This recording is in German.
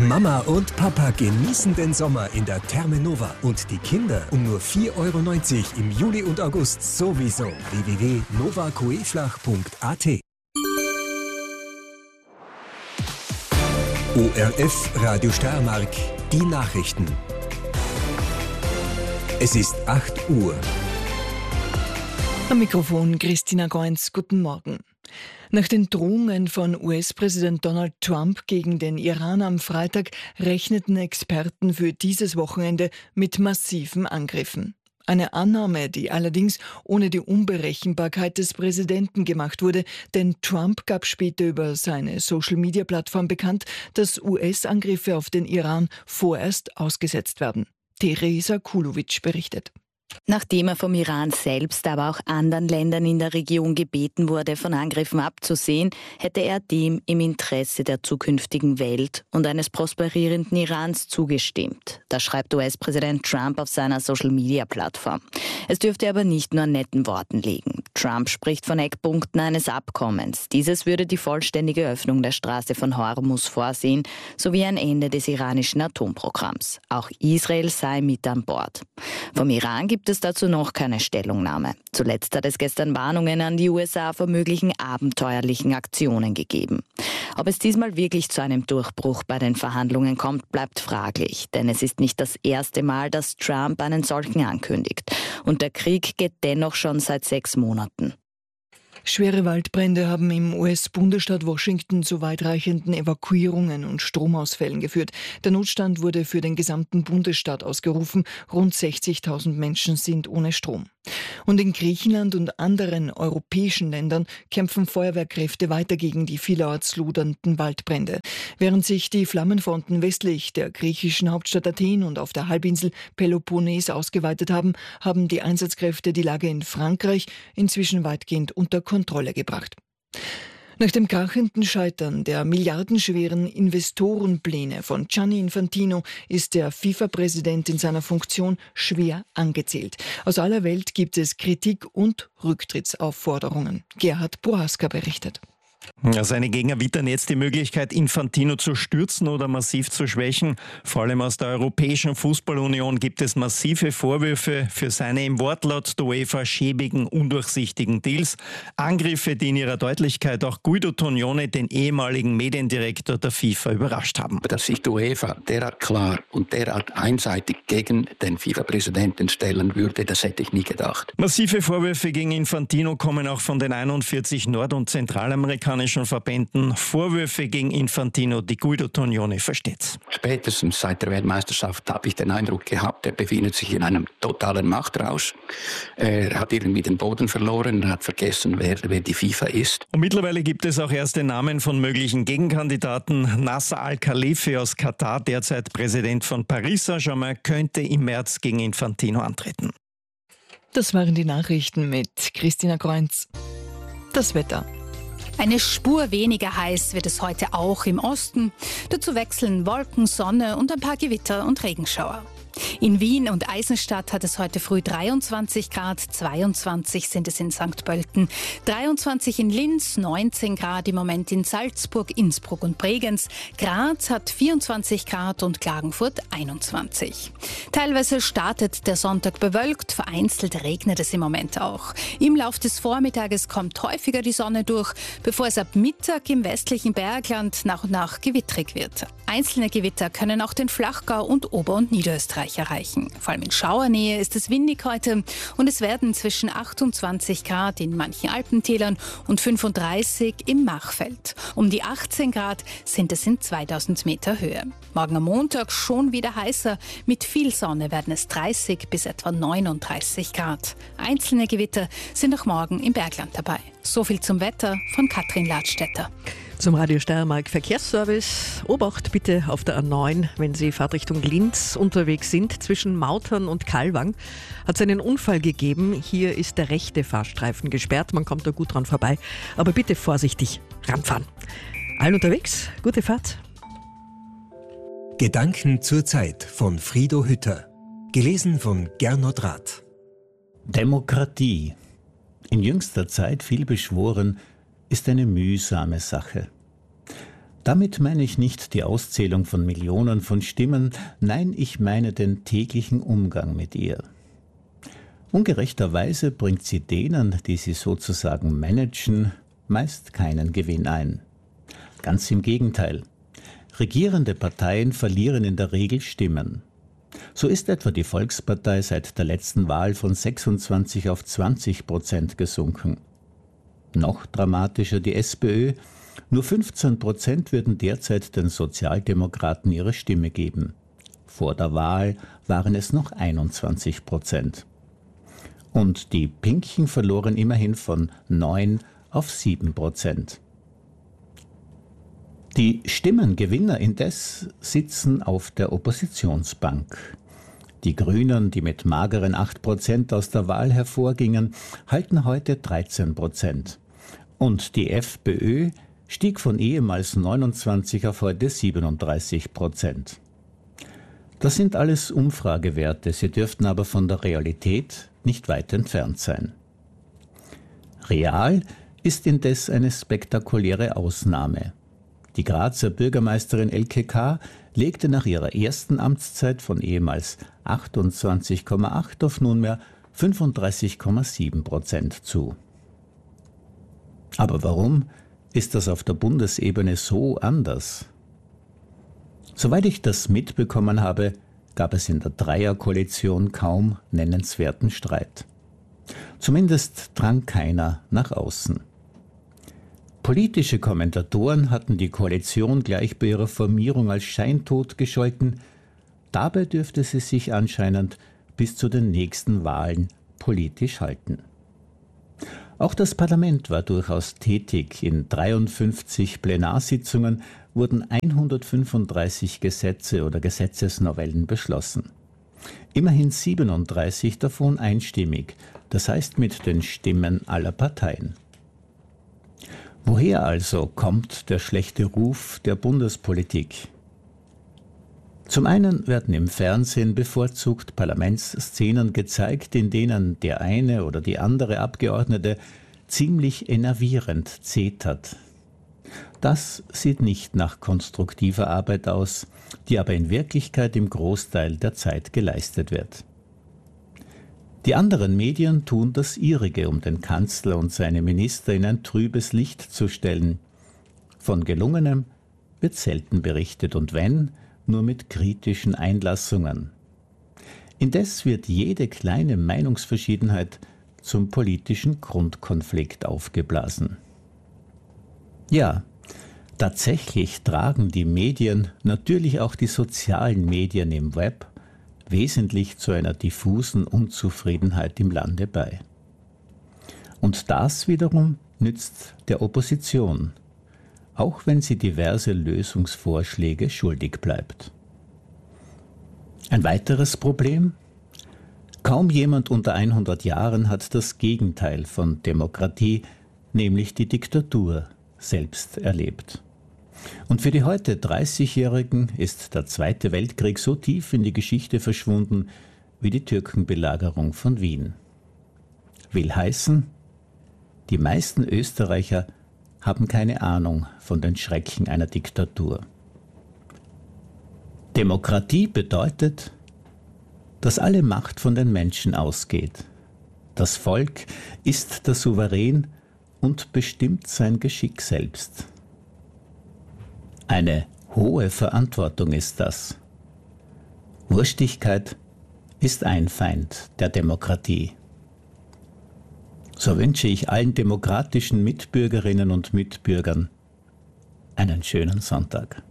Mama und Papa genießen den Sommer in der Therme Nova und die Kinder um nur 4,90 € im Juli und August sowieso. www.novacoeflach.at. ORF Radio Steiermark, die Nachrichten. Es ist 8 Uhr. Am Mikrofon Christina Goenz, guten Morgen. Nach den Drohungen von US-Präsident Donald Trump gegen den Iran am Freitag rechneten Experten für dieses Wochenende mit massiven Angriffen. Eine Annahme, die allerdings ohne die Unberechenbarkeit des Präsidenten gemacht wurde, denn Trump gab später über seine Social-Media-Plattform bekannt, dass US-Angriffe auf den Iran vorerst ausgesetzt werden. Teresa Kulovic berichtet. Nachdem er vom Iran selbst, aber auch anderen Ländern in der Region gebeten wurde, von Angriffen abzusehen, hätte er dem im Interesse der zukünftigen Welt und eines prosperierenden Irans zugestimmt. Das schreibt US-Präsident Trump auf seiner Social-Media-Plattform. Es dürfte aber nicht nur an netten Worten liegen. Trump spricht von Eckpunkten eines Abkommens. Dieses würde die vollständige Öffnung der Straße von Hormuz vorsehen, sowie ein Ende des iranischen Atomprogramms. Auch Israel sei mit an Bord. Vom Iran gibt es dazu noch keine Stellungnahme. Zuletzt hat es gestern Warnungen an die USA vor möglichen abenteuerlichen Aktionen gegeben. Ob es diesmal wirklich zu einem Durchbruch bei den Verhandlungen kommt, bleibt fraglich. Denn es ist nicht das erste Mal, dass Trump einen solchen ankündigt. Und der Krieg geht dennoch schon seit 6 Monaten. Schwere Waldbrände haben im US-Bundesstaat Washington zu weitreichenden Evakuierungen und Stromausfällen geführt. Der Notstand wurde für den gesamten Bundesstaat ausgerufen. Rund 60.000 Menschen sind ohne Strom. Und in Griechenland und anderen europäischen Ländern kämpfen Feuerwehrkräfte weiter gegen die vielerorts lodernden Waldbrände. Während sich die Flammenfronten westlich der griechischen Hauptstadt Athen und auf der Halbinsel Peloponnes ausgeweitet haben, haben die Einsatzkräfte die Lage in Frankreich inzwischen weitgehend unter Kontrolle gebracht. Nach dem krachenden Scheitern der milliardenschweren Investorenpläne von Gianni Infantino ist der FIFA-Präsident in seiner Funktion schwer angezählt. Aus aller Welt gibt es Kritik und Rücktrittsaufforderungen. Gerhard Prohaska berichtet. Seine Gegner wittern jetzt die Möglichkeit, Infantino zu stürzen oder massiv zu schwächen. Vor allem aus der Europäischen Fußballunion gibt es massive Vorwürfe für seine im Wortlaut der UEFA schäbigen, undurchsichtigen Deals. Angriffe, die in ihrer Deutlichkeit auch Guido Tognone, den ehemaligen Mediendirektor der FIFA, überrascht haben. Dass sich die UEFA derart klar und derart einseitig gegen den FIFA-Präsidenten stellen würde, das hätte ich nie gedacht. Massive Vorwürfe gegen Infantino kommen auch von den 41 nord- und zentralamerikanischen Verbänden. Vorwürfe gegen Infantino, die Guido Tognone versteht. Spätestens seit der Weltmeisterschaft habe ich den Eindruck gehabt, er befindet sich in einem totalen Machtrausch. Er hat irgendwie den Boden verloren, er hat vergessen, wer die FIFA ist. Und mittlerweile gibt es auch erste Namen von möglichen Gegenkandidaten. Nasser Al-Khalifi aus Katar, derzeit Präsident von Paris Saint-Germain, könnte im März gegen Infantino antreten. Das waren die Nachrichten mit Christina Goenz. Das Wetter. Eine Spur weniger heiß wird es heute auch im Osten. Dazu wechseln Wolken, Sonne und ein paar Gewitter und Regenschauer. In Wien und Eisenstadt hat es heute früh 23 Grad, 22 sind es in St. Pölten, 23 in Linz, 19 Grad im Moment in Salzburg, Innsbruck und Bregenz, Graz hat 24 Grad und Klagenfurt 21. Teilweise startet der Sonntag bewölkt, vereinzelt regnet es im Moment auch. Im Lauf des Vormittages kommt häufiger die Sonne durch, bevor es ab Mittag im westlichen Bergland nach und nach gewittrig wird. Einzelne Gewitter können auch den Flachgau und Ober- und Niederösterreich erreichen. Vor allem in Schauernähe ist es windig heute und es werden zwischen 28 Grad in manchen Alpentälern und 35 im Machfeld. Um die 18 Grad sind es in 2000 Meter Höhe. Morgen am Montag schon wieder heißer. Mit viel Sonne werden es 30 bis etwa 39 Grad. Einzelne Gewitter sind auch morgen im Bergland dabei. So viel zum Wetter von Katrin Ladstätter. Zum Radio Steiermark Verkehrsservice. Obacht bitte auf der A9, wenn Sie Fahrtrichtung Linz unterwegs sind. Zwischen Mautern und Kalwang hat es einen Unfall gegeben. Hier ist der rechte Fahrstreifen gesperrt. Man kommt da gut dran vorbei. Aber bitte vorsichtig ranfahren. Allen unterwegs, gute Fahrt. Gedanken zur Zeit von Frido Hütter. Gelesen von Gernot Rath. Demokratie. In jüngster Zeit viel beschworen, ist eine mühsame Sache. Damit meine ich nicht die Auszählung von Millionen von Stimmen, nein, ich meine den täglichen Umgang mit ihr. Ungerechterweise bringt sie denen, die sie sozusagen managen, meist keinen Gewinn ein. Ganz im Gegenteil. Regierende Parteien verlieren in der Regel Stimmen. So ist etwa die Volkspartei seit der letzten Wahl von 26 auf 20% gesunken. Noch dramatischer die SPÖ. Nur 15% würden derzeit den Sozialdemokraten ihre Stimme geben. Vor der Wahl waren es noch 21%. Und die Pinken verloren immerhin von 9 auf 7%. Die Stimmengewinner indes sitzen auf der Oppositionsbank. Die Grünen, die mit mageren 8% aus der Wahl hervorgingen, halten heute 13%. Und die FPÖ stieg von ehemals 29 auf heute 37%. Das sind alles Umfragewerte, sie dürften aber von der Realität nicht weit entfernt sein. Real ist indes eine spektakuläre Ausnahme. Die Grazer Bürgermeisterin Elke K. legte nach ihrer ersten Amtszeit von ehemals 28,8 auf nunmehr 35,7% zu. Aber warum ist das auf der Bundesebene so anders? Soweit ich das mitbekommen habe, gab es in der Dreierkoalition kaum nennenswerten Streit. Zumindest drang keiner nach außen. Politische Kommentatoren hatten die Koalition gleich bei ihrer Formierung als scheintot gescholten. Dabei dürfte sie sich anscheinend bis zu den nächsten Wahlen politisch halten. Auch das Parlament war durchaus tätig. In 53 Plenarsitzungen wurden 135 Gesetze oder Gesetzesnovellen beschlossen. Immerhin 37 davon einstimmig, das heißt mit den Stimmen aller Parteien. Woher also kommt der schlechte Ruf der Bundespolitik? Zum einen werden im Fernsehen bevorzugt Parlamentsszenen gezeigt, in denen der eine oder die andere Abgeordnete ziemlich enervierend zetert. Das sieht nicht nach konstruktiver Arbeit aus, die aber in Wirklichkeit im Großteil der Zeit geleistet wird. Die anderen Medien tun das ihrige, um den Kanzler und seine Minister in ein trübes Licht zu stellen. Von Gelungenem wird selten berichtet und wenn, nur mit kritischen Einlassungen. Indes wird jede kleine Meinungsverschiedenheit zum politischen Grundkonflikt aufgeblasen. Ja, tatsächlich tragen die Medien, natürlich auch die sozialen Medien im Web, wesentlich zu einer diffusen Unzufriedenheit im Lande bei. Und das wiederum nützt der Opposition, auch wenn sie diverse Lösungsvorschläge schuldig bleibt. Ein weiteres Problem? Kaum jemand unter 100 Jahren hat das Gegenteil von Demokratie, nämlich die Diktatur, selbst erlebt. Und für die heute 30-Jährigen ist der Zweite Weltkrieg so tief in die Geschichte verschwunden wie die Türkenbelagerung von Wien. Will heißen, die meisten Österreicher haben keine Ahnung von den Schrecken einer Diktatur. Demokratie bedeutet, dass alle Macht von den Menschen ausgeht. Das Volk ist der Souverän und bestimmt sein Geschick selbst. Eine hohe Verantwortung ist das. Wurstigkeit ist ein Feind der Demokratie. So wünsche ich allen demokratischen Mitbürgerinnen und Mitbürgern einen schönen Sonntag.